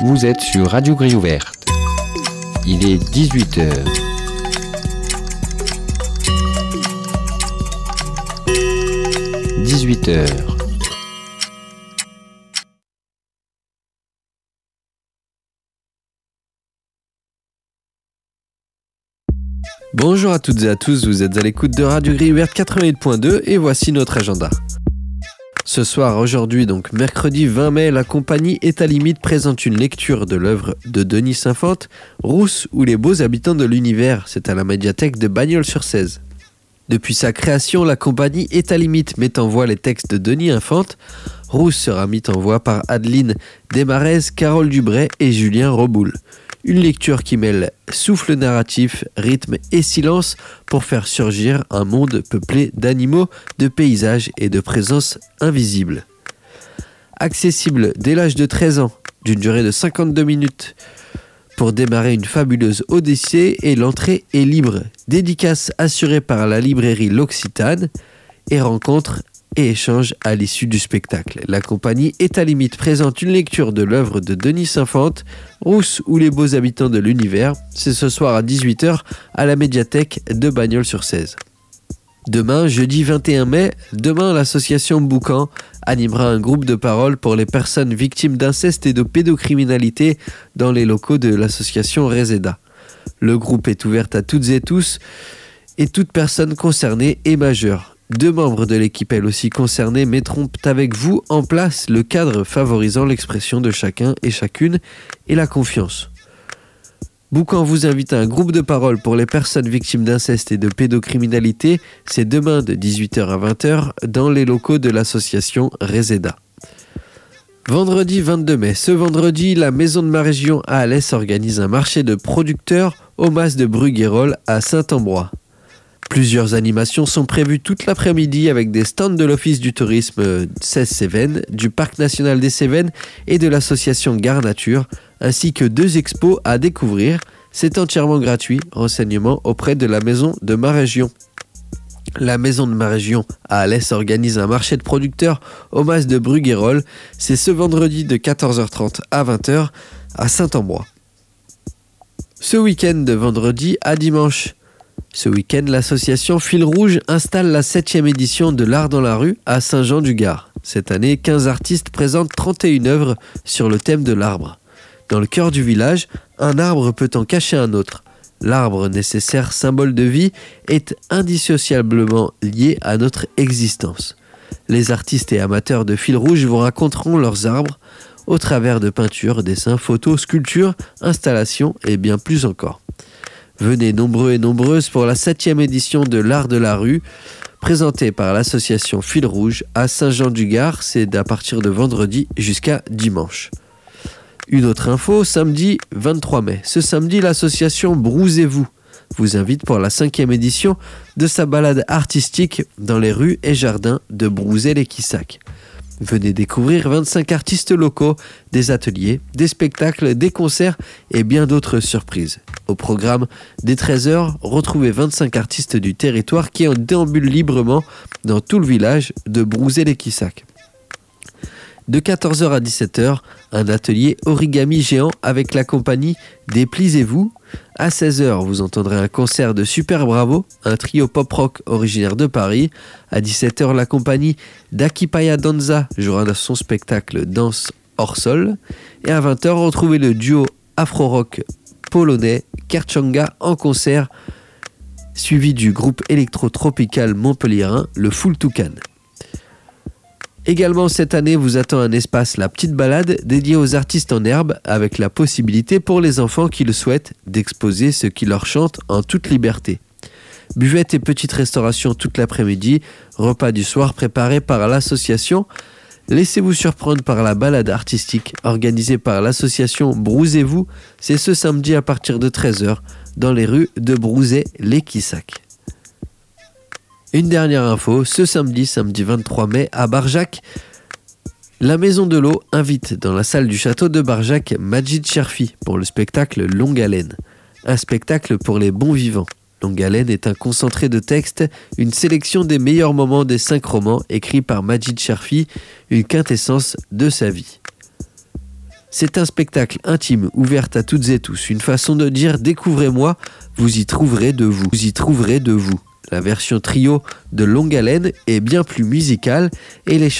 Vous êtes sur Radio Grille Ouverte. Il est 18h. Bonjour à toutes et à tous, vous êtes à l'écoute de Radio Grille Ouverte 88.2 et voici notre agenda. Ce soir, aujourd'hui, donc mercredi 20 mai, la compagnie État Limite présente une lecture de l'œuvre de Denis Saint-Fante, Rousse ou les beaux habitants de l'univers. C'est à la médiathèque de Bagnols-sur-Cèze. Depuis sa création, la compagnie État Limite met en voix les textes de Denis Infante. Rousse sera mise en voix par Adeline Desmarez, Carole Dubray et Julien Reboul. Une lecture qui mêle souffle narratif, rythme et silence pour faire surgir un monde peuplé d'animaux, de paysages et de présences invisibles. Accessible dès l'âge de 13 ans, d'une durée de 52 minutes, pour démarrer une fabuleuse odyssée et l'entrée est libre. Dédicace assurée par la librairie L'Occitane et rencontre et échange à l'issue du spectacle. La compagnie État Limite présente une lecture de l'œuvre de Denis Saint-Fante, Rousse ou les beaux habitants de l'univers. C'est ce soir à 18h à la médiathèque de Bagnols-sur-Cèze. Demain, jeudi 21 mai, l'association Boucan animera un groupe de parole pour les personnes victimes d'inceste et de pédocriminalité dans les locaux de l'association Reseda. Le groupe est ouvert à toutes et tous et toute personne concernée est majeure. 2 membres de l'équipe, elles aussi concernées, mettront avec vous en place le cadre favorisant l'expression de chacun et chacune et la confiance. Boucan vous invite à un groupe de parole pour les personnes victimes d'inceste et de pédocriminalité. C'est demain de 18h à 20h dans les locaux de l'association Reseda. Vendredi 22 mai. Ce vendredi, la Maison de ma région à Alès organise un marché de producteurs au Mas de Bruguérolles à Saint-Ambrois. Plusieurs animations sont prévues toute l'après-midi avec des stands de l'Office du tourisme 16 Cévennes, du Parc national des Cévennes et de l'association Gare Nature, ainsi que 2 expos à découvrir. C'est entièrement gratuit. Renseignements auprès de la Maison de ma région. La Maison de ma région à Alès organise un marché de producteurs au Mas de Bruguérolles. C'est ce vendredi de 14h30 à 20h à Saint-Ambrois. Ce week-end de vendredi à dimanche. Ce week-end, l'association Fil Rouge installe la 7e édition de l'Art dans la rue à Saint-Jean-du-Gard. Cette année, 15 artistes présentent 31 œuvres sur le thème de l'arbre. Dans le cœur du village, un arbre peut en cacher un autre. L'arbre, nécessaire symbole de vie, est indissociablement lié à notre existence. Les artistes et amateurs de Fil Rouge vous raconteront leurs arbres au travers de peintures, dessins, photos, sculptures, installations et bien plus encore. Venez nombreux et nombreuses pour la 7e édition de l'Art de la rue, présentée par l'association Fil Rouge à Saint-Jean-du-Gard. C'est à partir de vendredi jusqu'à dimanche. Une autre info, samedi 23 mai. Ce samedi, l'association Brousez-vous vous invite pour la 5e édition de sa balade artistique dans les rues et jardins de Brouzé-les-Quissac. Venez découvrir 25 artistes locaux, des ateliers, des spectacles, des concerts et bien d'autres surprises. Au programme des 13h, retrouvez 25 artistes du territoire qui en déambulent librement dans tout le village de Brouzé-les-Quissac. De 14h à 17h, un atelier origami géant avec la compagnie Dépliez-vous. À 16h, vous entendrez un concert de Super Bravo, un trio pop-rock originaire de Paris. À 17h, la compagnie d'Akipaya Danza jouera son spectacle Danse hors sol. Et à 20h, retrouvez le duo afro-rock polonais Kerchanga en concert, suivi du groupe électro-tropical montpelliérain, le Full Toucan. Également cette année vous attend un espace La Petite Balade dédié aux artistes en herbe avec la possibilité pour les enfants qui le souhaitent d'exposer ce qui leur chante en toute liberté. Buvette et petite restauration toute l'après-midi, repas du soir préparé par l'association. Laissez-vous surprendre par la balade artistique organisée par l'association Brousez-vous. C'est ce samedi à partir de 13h dans les rues de Brouzé-les-Quissac. Une dernière info, ce samedi 23 mai à Barjac, la Maison de l'Eau invite dans la salle du château de Barjac Majid Cherfi pour le spectacle Longue Haleine. Un spectacle pour les bons vivants. Longue Haleine est un concentré de textes, une sélection des meilleurs moments des 5 romans écrits par Majid Cherfi, une quintessence de sa vie. C'est un spectacle intime, ouvert à toutes et tous, une façon de dire « découvrez-moi, vous y trouverez de vous ». Vous y trouverez de vous. La version trio de Longue Haleine est bien plus musicale et les